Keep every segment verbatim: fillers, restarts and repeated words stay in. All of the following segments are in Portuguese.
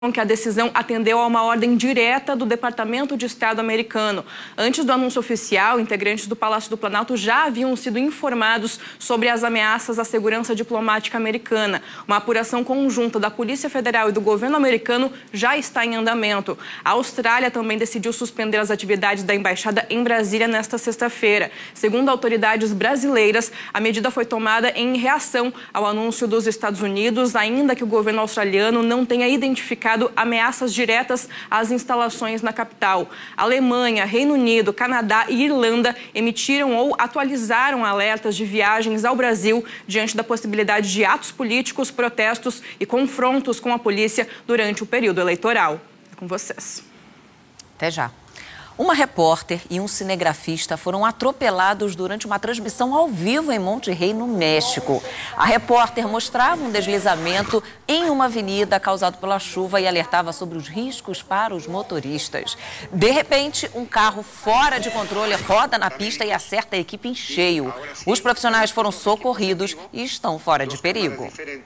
que a decisão atendeu a uma ordem direta do Departamento de Estado americano. Antes do anúncio oficial, integrantes do Palácio do Planalto já haviam sido informados sobre as ameaças à segurança diplomática americana. Uma apuração conjunta da Polícia Federal e do governo americano já está em andamento. A Austrália também decidiu suspender as atividades da embaixada em Brasília nesta sexta-feira. Segundo autoridades brasileiras, a medida foi tomada em reação ao anúncio dos Estados Unidos, ainda que o governo australiano não tenha identificado ameaças diretas às instalações na capital. Alemanha, Reino Unido, Canadá e Irlanda emitiram ou atualizaram alertas de viagens ao Brasil diante da possibilidade de atos políticos, protestos e confrontos com a polícia durante o período eleitoral. É com vocês. Até já. Uma repórter e um cinegrafista foram atropelados durante uma transmissão ao vivo em Monterrey, no México. A repórter mostrava um deslizamento em uma avenida causado pela chuva e alertava sobre os riscos para os motoristas. De repente, um carro fora de controle roda na pista e acerta a equipe em cheio. Os profissionais foram socorridos e estão fora de perigo.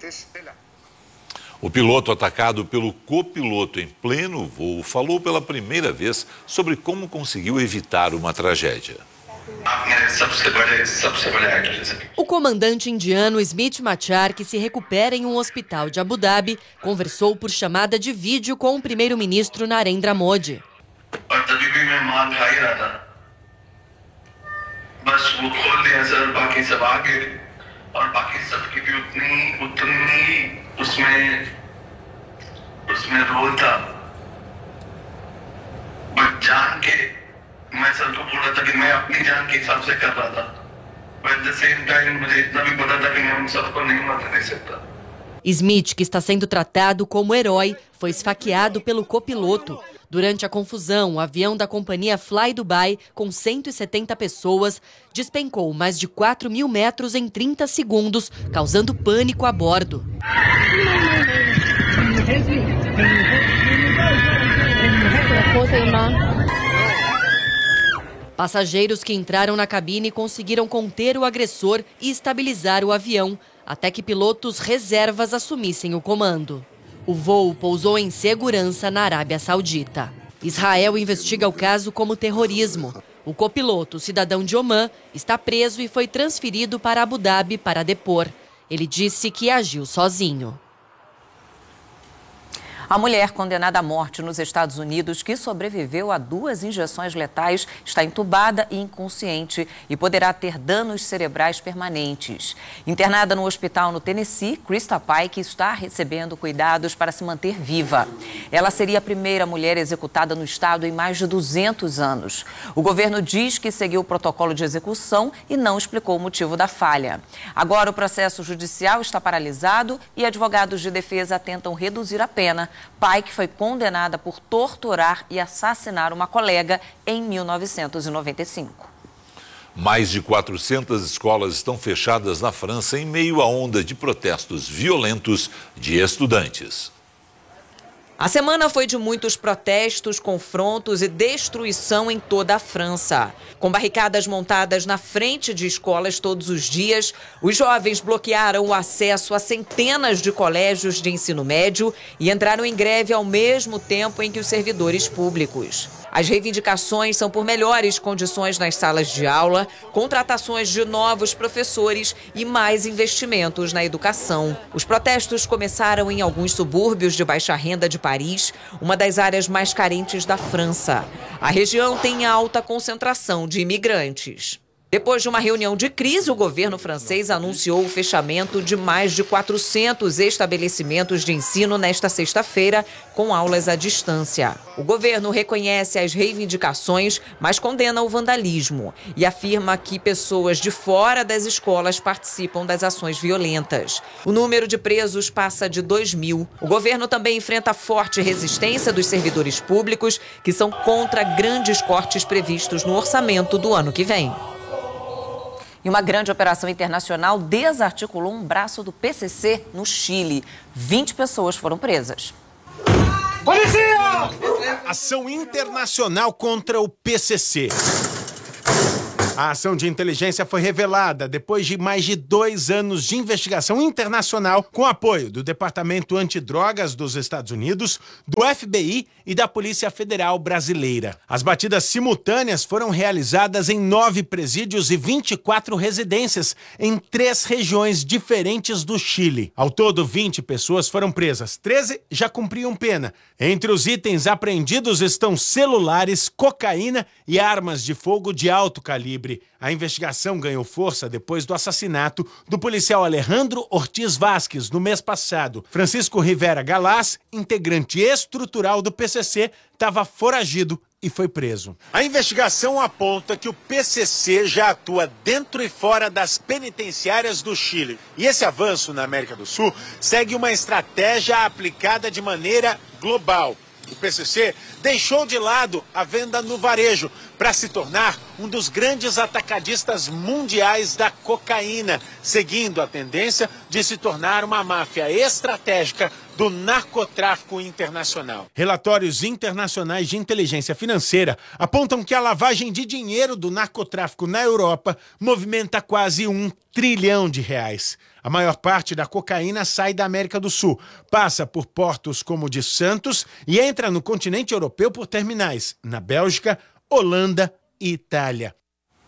O piloto atacado pelo copiloto em pleno voo falou pela primeira vez sobre como conseguiu evitar uma tragédia. O comandante indiano Smit Machar, que se recupera em um hospital de Abu Dhabi, conversou por chamada de vídeo com o primeiro-ministro Narendra Modi. और बाकी सबकी भी उतनी उतनी उसमें उसमें रोल था बट जान के मैं सबको बोला था कि मैं अपनी जान के हिसाब से कर रहा था but at the same time मुझे इतना भी पता था कि मैं उन सबको नहीं मारने दे सकता. Smit, que está sendo tratado como herói, foi esfaqueado pelo copiloto. Durante a confusão, o avião da companhia Fly Dubai, com cento e setenta pessoas, despencou mais de quatro mil metros em trinta segundos, causando pânico a bordo. Passageiros que entraram na cabine conseguiram conter o agressor e estabilizar o avião, até que pilotos reservas assumissem o comando. O voo pousou em segurança na Arábia Saudita. Israel investiga o caso como terrorismo. O copiloto, cidadão de Omã, está preso e foi transferido para Abu Dhabi para depor. Ele disse que agiu sozinho. A mulher condenada à morte nos Estados Unidos, que sobreviveu a duas injeções letais, está entubada e inconsciente e poderá ter danos cerebrais permanentes. Internada no hospital no Tennessee, Krista Pike está recebendo cuidados para se manter viva. Ela seria a primeira mulher executada no estado em mais de duzentos anos. O governo diz que seguiu o protocolo de execução e não explicou o motivo da falha. Agora o processo judicial está paralisado e advogados de defesa tentam reduzir a pena. Pike foi condenada por torturar e assassinar uma colega em mil novecentos e noventa e cinco. Mais de quatrocentas escolas estão fechadas na França em meio à onda de protestos violentos de estudantes. A semana foi de muitos protestos, confrontos e destruição em toda a França. Com barricadas montadas na frente de escolas todos os dias, os jovens bloquearam o acesso a centenas de colégios de ensino médio e entraram em greve ao mesmo tempo em que os servidores públicos. As reivindicações são por melhores condições nas salas de aula, contratações de novos professores e mais investimentos na educação. Os protestos começaram em alguns subúrbios de baixa renda de Paris, uma das áreas mais carentes da França. A região tem alta concentração de imigrantes. Depois de uma reunião de crise, o governo francês anunciou o fechamento de mais de quatrocentos estabelecimentos de ensino nesta sexta-feira, com aulas à distância. O governo reconhece as reivindicações, mas condena o vandalismo e afirma que pessoas de fora das escolas participam das ações violentas. O número de presos passa de dois mil. O governo também enfrenta forte resistência dos servidores públicos, que são contra grandes cortes previstos no orçamento do ano que vem. E uma grande operação internacional desarticulou um braço do P C C no Chile. vinte pessoas foram presas. Polícia! Ação internacional contra o P C C. A ação de inteligência foi revelada depois de mais de dois anos de investigação internacional com apoio do Departamento Antidrogas dos Estados Unidos, do F B I e da Polícia Federal Brasileira. As batidas simultâneas foram realizadas em nove presídios e vinte e quatro residências em três regiões diferentes do Chile. Ao todo, vinte pessoas foram presas, treze já cumpriam pena. Entre os itens apreendidos estão celulares, cocaína e armas de fogo de alto calibre. A investigação ganhou força depois do assassinato do policial Alejandro Ortiz Vasquez no mês passado. Francisco Rivera Galás, integrante estrutural do P C C, estava foragido e foi preso. A investigação aponta que o P C C já atua dentro e fora das penitenciárias do Chile. E esse avanço na América do Sul segue uma estratégia aplicada de maneira global. O P C C deixou de lado a venda no varejo para se tornar um dos grandes atacadistas mundiais da cocaína, seguindo a tendência de se tornar uma máfia estratégica do narcotráfico internacional. Relatórios internacionais de inteligência financeira apontam que a lavagem de dinheiro do narcotráfico na Europa movimenta quase um trilhão de reais. A maior parte da cocaína sai da América do Sul, passa por portos como o de Santos e entra no continente europeu por terminais na Bélgica, Holanda e Itália.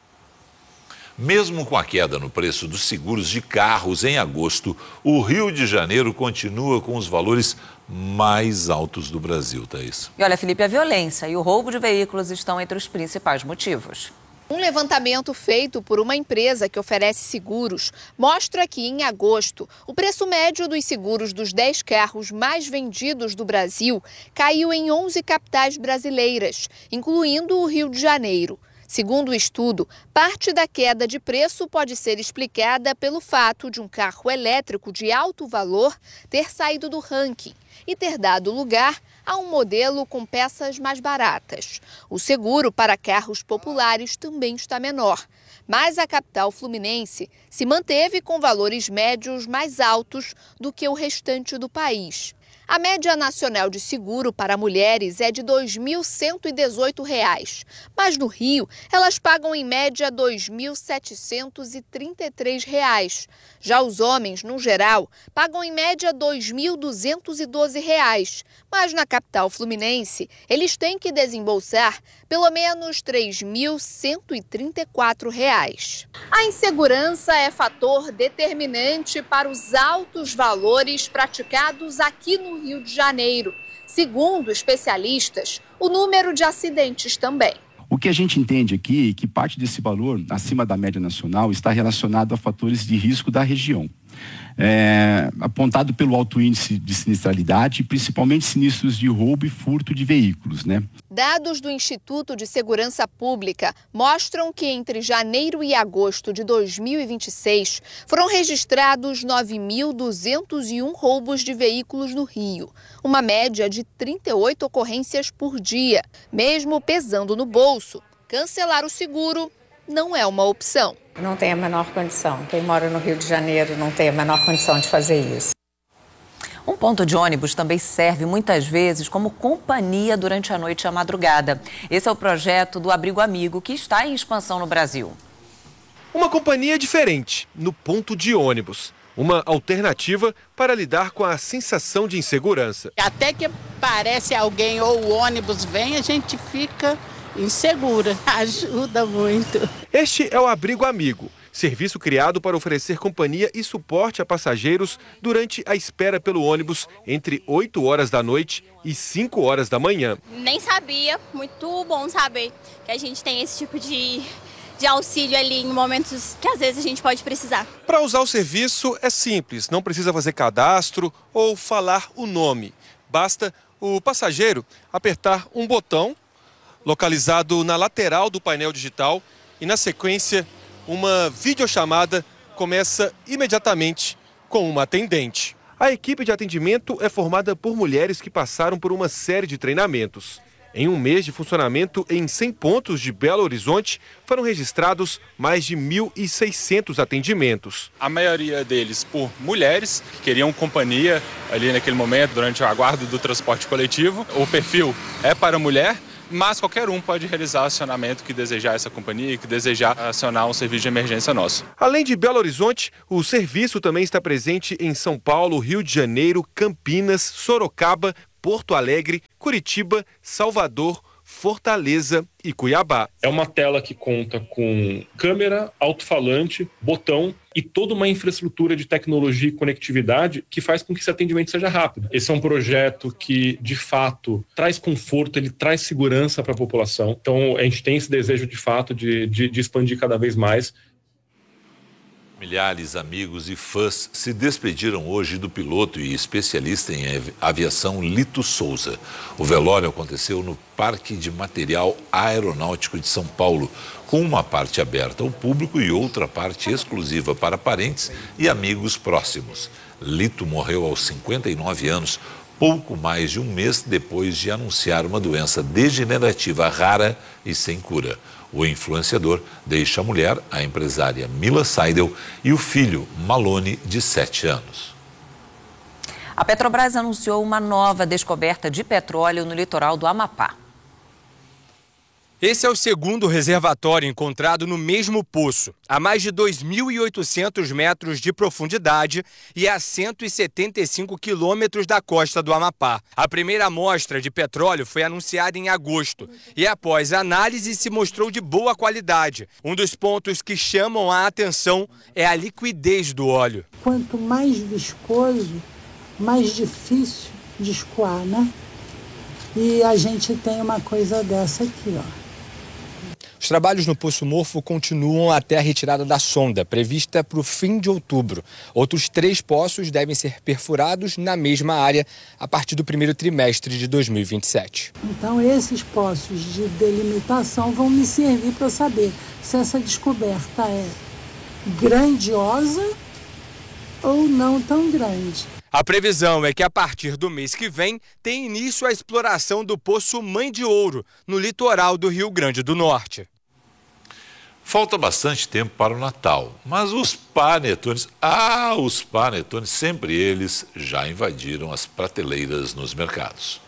Mesmo com a queda no preço dos seguros de carros em agosto, o Rio de Janeiro continua com os valores mais altos do Brasil, Thaís. E olha, Felipe, a violência e o roubo de veículos estão entre os principais motivos. Um levantamento feito por uma empresa que oferece seguros mostra que, em agosto, o preço médio dos seguros dos dez carros mais vendidos do Brasil caiu em onze capitais brasileiras, incluindo o Rio de Janeiro. Segundo o estudo, parte da queda de preço pode ser explicada pelo fato de um carro elétrico de alto valor ter saído do ranking e ter dado lugar a um modelo com peças mais baratas. O seguro para carros populares também está menor, mas a capital fluminense se manteve com valores médios mais altos do que o restante do país. A média nacional de seguro para mulheres é de dois mil cento e dezoito reais, mas no Rio elas pagam em média dois mil setecentos e trinta e três reais. Já os homens, no geral, pagam em média dois mil duzentos e doze reais, mas na capital fluminense eles têm que desembolsar pelo menos três mil cento e trinta e quatro reais. A insegurança é fator determinante para os altos valores praticados aqui no Rio de Janeiro. Segundo especialistas, o número de acidentes também. O que a gente entende aqui é que parte desse valor, acima da média nacional, está relacionado a fatores de risco da região. É, apontado pelo alto índice de sinistralidade, principalmente sinistros de roubo e furto de veículos, né? Dados do Instituto de Segurança Pública mostram que entre janeiro e agosto de dois mil e vinte e seis foram registrados nove mil duzentos e um roubos de veículos no Rio, uma média de trinta e oito ocorrências por dia. Mesmo pesando no bolso, cancelar o seguro não é uma opção. Não tem a menor condição. Quem mora no Rio de Janeiro não tem a menor condição de fazer isso. Um ponto de ônibus também serve muitas vezes como companhia durante a noite e a madrugada. Esse é o projeto do Abrigo Amigo, que está em expansão no Brasil. Uma companhia diferente, no ponto de ônibus. Uma alternativa para lidar com a sensação de insegurança. Até que aparece alguém ou o ônibus vem, a gente fica insegura. Ajuda muito. Este é o Abrigo Amigo, serviço criado para oferecer companhia e suporte a passageiros durante a espera pelo ônibus entre oito horas da noite e cinco horas da manhã. Nem sabia, muito bom saber que a gente tem esse tipo de, de auxílio ali em momentos que às vezes a gente pode precisar. Para usar o serviço é simples, não precisa fazer cadastro ou falar o nome. Basta o passageiro apertar um botão localizado na lateral do painel digital e, na sequência, uma videochamada começa imediatamente com uma atendente. A equipe de atendimento é formada por mulheres que passaram por uma série de treinamentos. Em um mês de funcionamento em cem pontos de Belo Horizonte, foram registrados mais de mil e seiscentos atendimentos. A maioria deles por mulheres que queriam companhia ali naquele momento, durante o aguardo do transporte coletivo. O perfil é para mulher, mas qualquer um pode realizar acionamento que desejar essa companhia e que desejar acionar um serviço de emergência nosso. Além de Belo Horizonte, o serviço também está presente em São Paulo, Rio de Janeiro, Campinas, Sorocaba, Porto Alegre, Curitiba, Salvador, Fortaleza e Cuiabá. É uma tela que conta com câmera, alto-falante, botão e toda uma infraestrutura de tecnologia e conectividade que faz com que esse atendimento seja rápido. Esse é um projeto que, de fato, traz conforto, ele traz segurança para a população. Então, a gente tem esse desejo, de fato, de, de, de expandir cada vez mais. Milhares, amigos e fãs se despediram hoje do piloto e especialista em aviação Lito Souza. O velório aconteceu no Parque de Material Aeronáutico de São Paulo, com uma parte aberta ao público e outra parte exclusiva para parentes e amigos próximos. Lito morreu aos cinquenta e nove anos, pouco mais de um mês depois de anunciar uma doença degenerativa rara e sem cura. O influenciador deixa a mulher, a empresária Mila Seidel, e o filho Malone, de sete anos. A Petrobras anunciou uma nova descoberta de petróleo no litoral do Amapá. Esse é o segundo reservatório encontrado no mesmo poço, a mais de dois mil e oitocentos metros de profundidade e a cento e setenta e cinco quilômetros da costa do Amapá. A primeira amostra de petróleo foi anunciada em agosto e, após análise, se mostrou de boa qualidade. Um dos pontos que chamam a atenção é a liquidez do óleo. Quanto mais viscoso, mais difícil de escoar, né? E a gente tem uma coisa dessa aqui, ó. Os trabalhos no Poço Morfo continuam até a retirada da sonda, prevista para o fim de outubro. Outros três poços devem ser perfurados na mesma área a partir do primeiro trimestre de dois mil e vinte e sete. Então, esses poços de delimitação vão me servir para saber se essa descoberta é grandiosa ou não tão grande. A previsão é que a partir do mês que vem tem início a exploração do Poço Mãe de Ouro, no litoral do Rio Grande do Norte. Falta bastante tempo para o Natal, mas os panetones, ah, os panetones, sempre eles já invadiram as prateleiras nos mercados.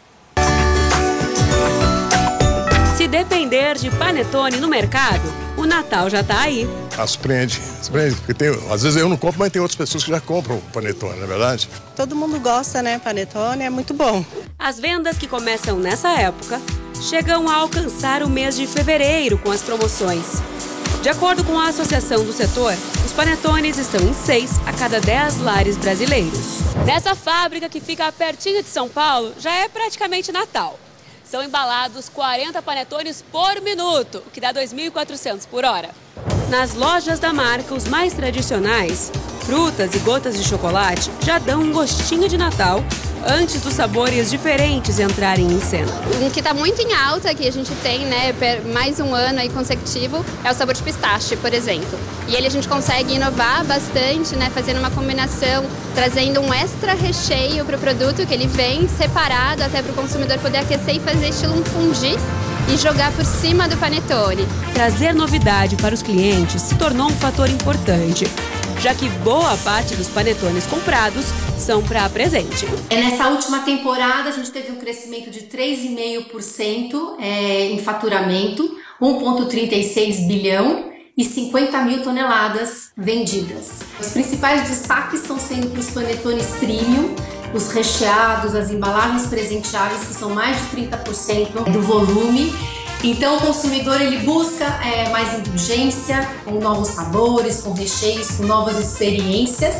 Se depender de panetone no mercado, o Natal já está aí. Ah, surpreende, surpreende, porque tem, às vezes eu não compro, mas tem outras pessoas que já compram panetone, não é verdade? Todo mundo gosta, né? Panetone é muito bom. As vendas que começam nessa época chegam a alcançar o mês de fevereiro com as promoções. De acordo com a Associação do Setor, os panetones estão em seis a cada dez lares brasileiros. Nessa fábrica que fica pertinho de São Paulo, já é praticamente Natal. São embalados quarenta panetones por minuto, o que dá dois mil e quatrocentos por hora. Nas lojas da marca, os mais tradicionais, frutas e gotas de chocolate já dão um gostinho de Natal antes dos sabores diferentes entrarem em cena. Um que está muito em alta, que a gente tem, né, mais um ano aí consecutivo, é o sabor de pistache, por exemplo. E ele a gente consegue inovar bastante, né, fazendo uma combinação, trazendo um extra recheio para o produto, que ele vem separado até para o consumidor poder aquecer e fazer estilo um fondue e jogar por cima do panetone. Trazer novidade para os clientes se tornou um fator importante, já que boa parte dos panetones comprados são para presente. É, nessa última temporada, a gente teve um crescimento de três vírgula cinco por cento é, em faturamento, um vírgula trinta e seis bilhão e cinquenta mil toneladas vendidas. Os principais destaques estão sendo para os panetones premium, os recheados, as embalagens presenteáveis, que são mais de trinta por cento do volume. Então o consumidor ele busca é, mais indulgência, com novos sabores, com recheios, com novas experiências.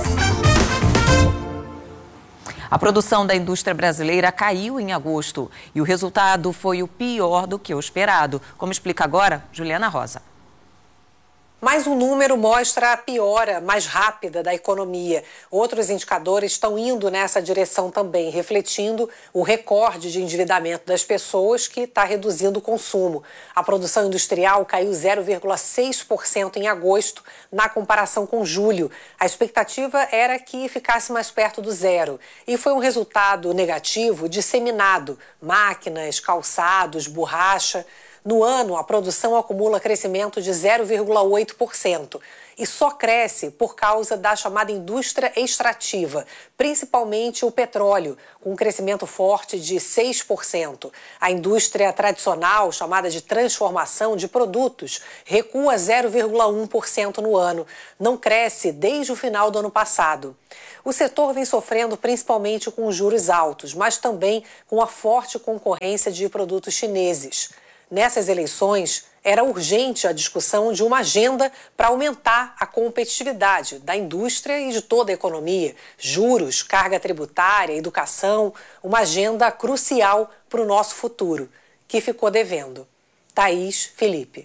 A produção da indústria brasileira caiu em agosto e o resultado foi o pior do que o esperado. Como explica agora Juliana Rosa. Mais um número mostra a piora mais rápida da economia. Outros indicadores estão indo nessa direção também, refletindo o recorde de endividamento das pessoas que está reduzindo o consumo. A produção industrial caiu zero vírgula seis por cento em agosto, na comparação com julho. A expectativa era que ficasse mais perto do zero. E foi um resultado negativo disseminado: máquinas, calçados, borracha. No ano, a produção acumula crescimento de zero vírgula oito por cento e só cresce por causa da chamada indústria extrativa, principalmente o petróleo, com um crescimento forte de seis por cento. A indústria tradicional, chamada de transformação de produtos, recua zero vírgula um por cento no ano, não cresce desde o final do ano passado. O setor vem sofrendo principalmente com os juros altos, mas também com a forte concorrência de produtos chineses. Nessas eleições, era urgente a discussão de uma agenda para aumentar a competitividade da indústria e de toda a economia. Juros, carga tributária, educação, uma agenda crucial para o nosso futuro, que ficou devendo. Thaís, Felipe.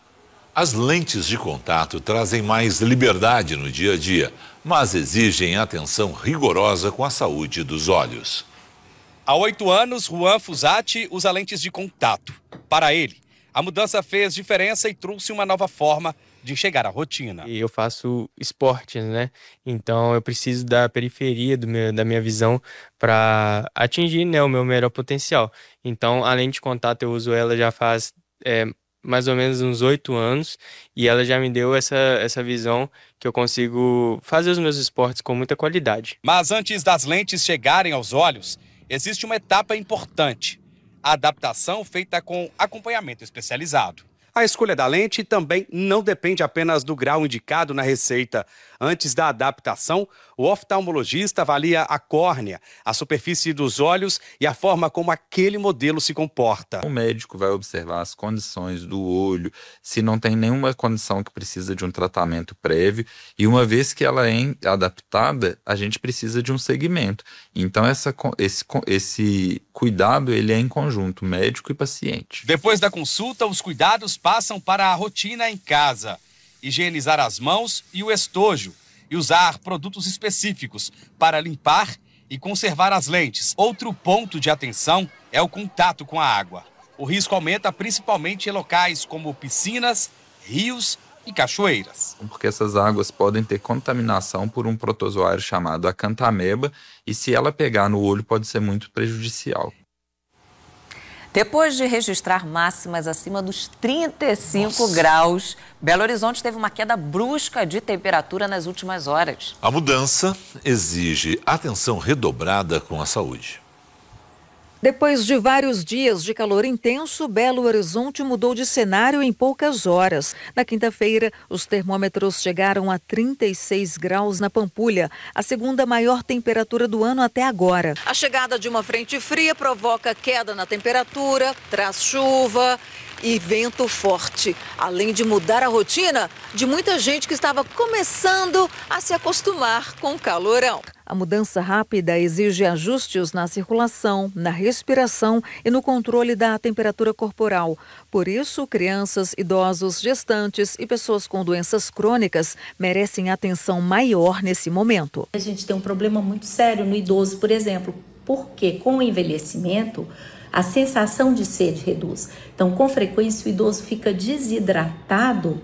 As lentes de contato trazem mais liberdade no dia a dia, mas exigem atenção rigorosa com a saúde dos olhos. Há oito anos, Juan Fusati usa lentes de contato. Para ele, a mudança fez diferença e trouxe uma nova forma de enxergar a rotina. Eu faço esportes, né? Então eu preciso da periferia do meu, da minha visão para atingir, né, o meu melhor potencial. Então a lente de contato eu uso ela já faz é, mais ou menos uns oito anos e ela já me deu essa, essa visão que eu consigo fazer os meus esportes com muita qualidade. Mas antes das lentes chegarem aos olhos, existe uma etapa importante: a adaptação feita com acompanhamento especializado. A escolha da lente também não depende apenas do grau indicado na receita. Antes da adaptação, o oftalmologista avalia a córnea, a superfície dos olhos e a forma como aquele modelo se comporta. O médico vai observar as condições do olho, se não tem nenhuma condição que precisa de um tratamento prévio, e uma vez que ela é adaptada, a gente precisa de um segmento. Então essa, esse, esse cuidado ele é em conjunto, médico e paciente. Depois da consulta, os cuidados passam para a rotina em casa. Higienizar as mãos e o estojo e usar produtos específicos para limpar e conservar as lentes. Outro ponto de atenção é o contato com a água. O risco aumenta principalmente em locais como piscinas, rios e cachoeiras. Porque essas águas podem ter contaminação por um protozoário chamado acantameba e se ela pegar no olho pode ser muito prejudicial. Depois de registrar máximas acima dos trinta e cinco Nossa. graus, Belo Horizonte teve uma queda brusca de temperatura nas últimas horas. A mudança exige atenção redobrada com a saúde. Depois de vários dias de calor intenso, Belo Horizonte mudou de cenário em poucas horas. Na quinta-feira, os termômetros chegaram a trinta e seis graus na Pampulha, a segunda maior temperatura do ano até agora. A chegada de uma frente fria provoca queda na temperatura, traz chuva e vento forte, além de mudar a rotina de muita gente que estava começando a se acostumar com o calorão. A mudança rápida exige ajustes na circulação, na respiração e no controle da temperatura corporal. Por isso, crianças, idosos, gestantes e pessoas com doenças crônicas merecem atenção maior nesse momento. A gente tem um problema muito sério no idoso, por exemplo, porque com o envelhecimento a sensação de sede reduz. Então, com frequência, o idoso fica desidratado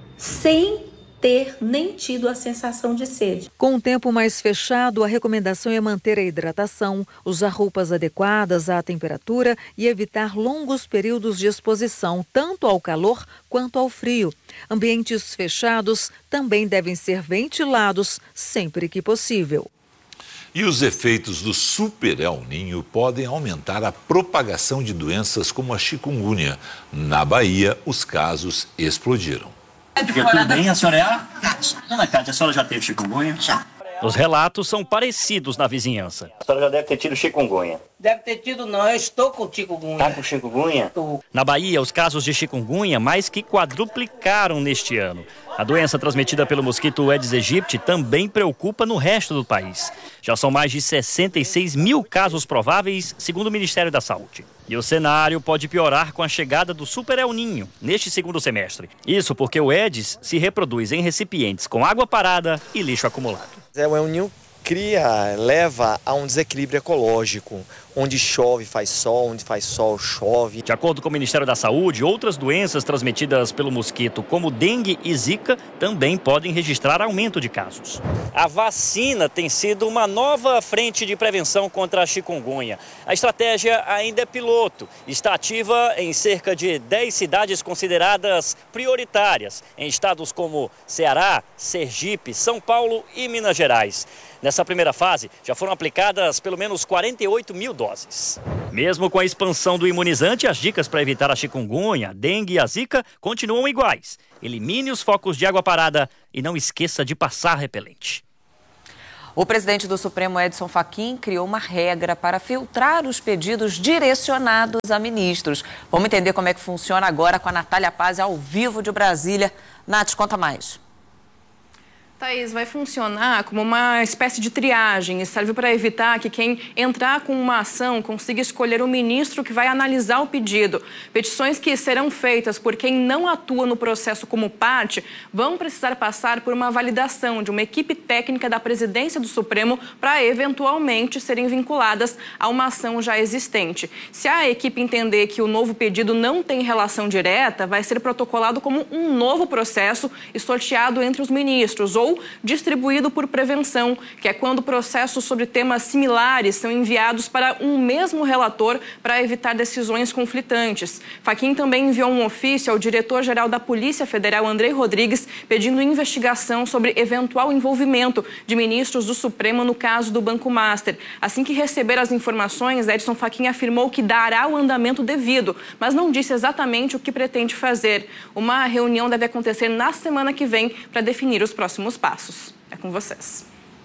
sem ter nem tido a sensação de sede. Com o tempo mais fechado, a recomendação é manter a hidratação, usar roupas adequadas à temperatura e evitar longos períodos de exposição, tanto ao calor quanto ao frio. Ambientes fechados também devem ser ventilados sempre que possível. E os efeitos do Super El Niño podem aumentar a propagação de doenças como a chikungunya. Na Bahia, os casos explodiram. Tudo bem, a senhora é a Cátia. Dona Cátia, a senhora já teve chikungunya? Já. Os relatos são parecidos na vizinhança. A senhora já deve ter tido chikungunya. Deve ter tido não, eu estou com chikungunya. Tá com chikungunya? Estou. Na Bahia, os casos de chikungunya mais que quadruplicaram neste ano. A doença transmitida pelo mosquito Aedes aegypti também preocupa no resto do país. Já são mais de sessenta e seis mil casos prováveis, segundo o Ministério da Saúde. E o cenário pode piorar com a chegada do Super El Niño neste segundo semestre. Isso porque o Aedes se reproduz em recipientes com água parada e lixo acumulado. É o El Niño cria, leva a um desequilíbrio ecológico. Onde chove faz sol, onde faz sol chove. De acordo com o Ministério da Saúde, outras doenças transmitidas pelo mosquito, como dengue e zika, também podem registrar aumento de casos. A vacina tem sido uma nova frente de prevenção contra a chikungunya. A estratégia ainda é piloto. Está ativa em cerca de dez cidades consideradas prioritárias, em estados como Ceará, Sergipe, São Paulo e Minas Gerais. Nessa primeira fase, já foram aplicadas pelo menos quarenta e oito mil doses. Mesmo com a expansão do imunizante, as dicas para evitar a chikungunya, a dengue e a zika continuam iguais. Elimine os focos de água parada e não esqueça de passar repelente. O presidente do Supremo, Edson Fachin, criou uma regra para filtrar os pedidos direcionados a ministros. Vamos entender como é que funciona agora com a Natália Paz, ao vivo de Brasília. Nath, conta mais. Thaís, vai funcionar como uma espécie de triagem e serve para evitar que quem entrar com uma ação consiga escolher o ministro que vai analisar o pedido. Petições que serão feitas por quem não atua no processo como parte vão precisar passar por uma validação de uma equipe técnica da presidência do Supremo para eventualmente serem vinculadas a uma ação já existente. Se a equipe entender que o novo pedido não tem relação direta, vai ser protocolado como um novo processo e sorteado entre os ministros ou distribuído por prevenção, que é quando processos sobre temas similares são enviados para um mesmo relator para evitar decisões conflitantes. Fachin também enviou um ofício ao diretor-geral da Polícia Federal, Andrei Rodrigues, pedindo investigação sobre eventual envolvimento de ministros do Supremo no caso do Banco Master. Assim que receber as informações, Edson Fachin afirmou que dará o andamento devido, mas não disse exatamente o que pretende fazer. Uma reunião deve acontecer na semana que vem para definir os próximos passos. É com vocês.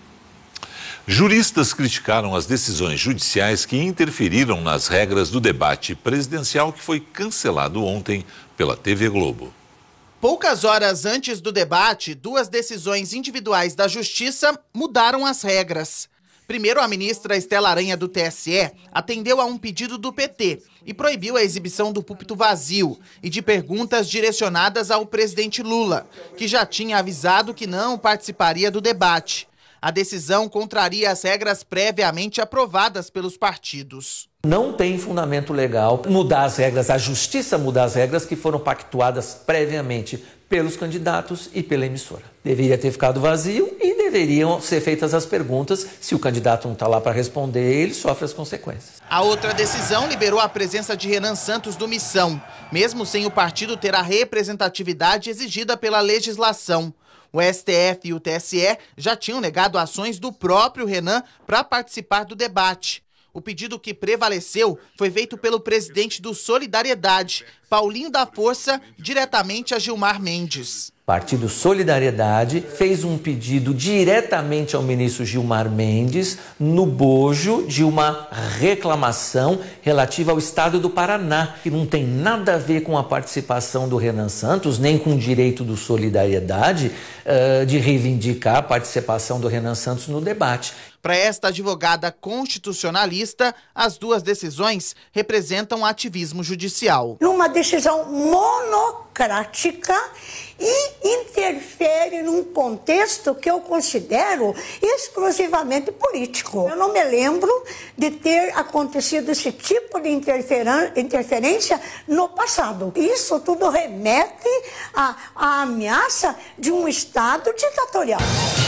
Juristas criticaram as decisões judiciais que interferiram nas regras do debate presidencial que foi cancelado ontem pela T V Globo. Poucas horas antes do debate, duas decisões individuais da Justiça mudaram as regras. Primeiro, a ministra Estela Aranha, do T S E, atendeu a um pedido do P T e proibiu a exibição do púlpito vazio e de perguntas direcionadas ao presidente Lula, que já tinha avisado que não participaria do debate. A decisão contraria as regras previamente aprovadas pelos partidos. Não tem fundamento legal mudar as regras, a justiça mudar as regras que foram pactuadas previamente pelos candidatos e pela emissora. Deveria ter ficado vazio e deveriam ser feitas as perguntas. Se o candidato não está lá para responder, ele sofre as consequências. A outra decisão liberou a presença de Renan Santos do Missão, mesmo sem o partido ter a representatividade exigida pela legislação. O S T F e o T S E já tinham negado ações do próprio Renan para participar do debate. O pedido que prevaleceu foi feito pelo presidente do Solidariedade, Paulinho da Força, diretamente a Gilmar Mendes. O Partido Solidariedade fez um pedido diretamente ao ministro Gilmar Mendes no bojo de uma reclamação relativa ao estado do Paraná, que não tem nada a ver com a participação do Renan Santos, nem com o direito do Solidariedade uh, de reivindicar a participação do Renan Santos no debate. Para esta advogada constitucionalista, as duas decisões representam ativismo judicial. Numa decisão monocrática e interfere num contexto que eu considero exclusivamente político. Eu não me lembro de ter acontecido esse tipo de interferência no passado. Isso tudo remete à, à ameaça de um Estado ditatorial.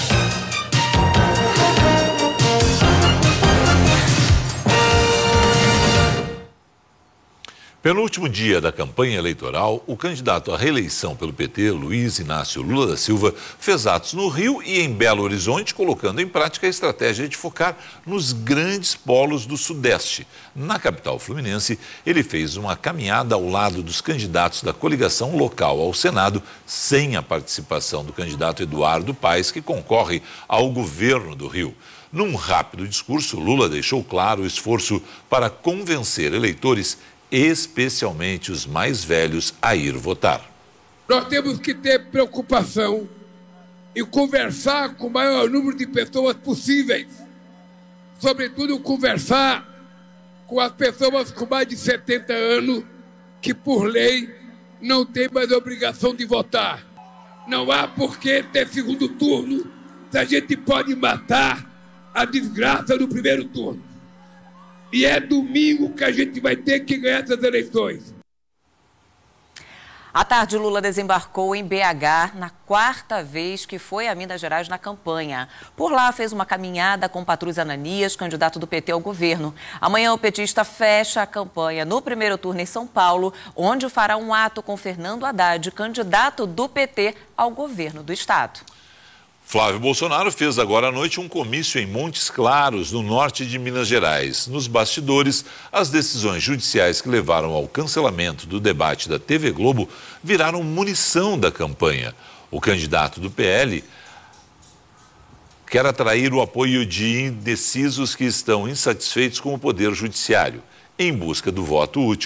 Penúltimo dia da campanha eleitoral, o candidato à reeleição pelo P T, Luiz Inácio Lula da Silva, fez atos no Rio e em Belo Horizonte, colocando em prática a estratégia de focar nos grandes polos do Sudeste. Na capital fluminense, ele fez uma caminhada ao lado dos candidatos da coligação local ao Senado, sem a participação do candidato Eduardo Paes, que concorre ao governo do Rio. Num rápido discurso, Lula deixou claro o esforço para convencer eleitores, especialmente os mais velhos, a ir votar. Nós temos que ter preocupação em conversar com o maior número de pessoas possíveis. Sobretudo, conversar com as pessoas com mais de setenta anos, que por lei não têm mais obrigação de votar. Não há por que ter segundo turno, se a gente pode matar a desgraça do primeiro turno. E é domingo que a gente vai ter que ganhar essas eleições. À tarde, Lula desembarcou em B H na quarta vez que foi a Minas Gerais na campanha. Por lá, fez uma caminhada com Patrus Ananias, candidato do P T ao governo. Amanhã, o petista fecha a campanha no primeiro turno em São Paulo, onde fará um ato com Fernando Haddad, candidato do P T ao governo do estado. Flávio Bolsonaro fez agora à noite um comício em Montes Claros, no norte de Minas Gerais. Nos bastidores, as decisões judiciais que levaram ao cancelamento do debate da T V Globo viraram munição da campanha. O candidato do P L quer atrair o apoio de indecisos que estão insatisfeitos com o poder judiciário. Em busca do voto útil,